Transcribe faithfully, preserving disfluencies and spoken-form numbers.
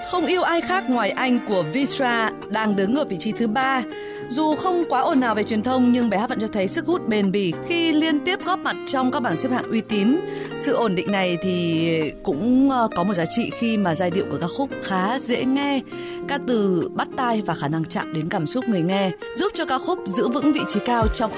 Không yêu ai khác ngoài anh của Vysra đang đứng ở vị trí thứ ba. Dù không quá ồn ào về truyền thông nhưng bài hát vẫn cho thấy sức hút bền bỉ khi liên tiếp góp mặt trong các bảng xếp hạng uy tín. Sự ổn định này thì cũng có một giá trị khi mà giai điệu của ca khúc khá dễ nghe, ca từ bắt tai và khả năng chạm đến cảm xúc người nghe, giúp cho ca khúc giữ vững vị trí cao trong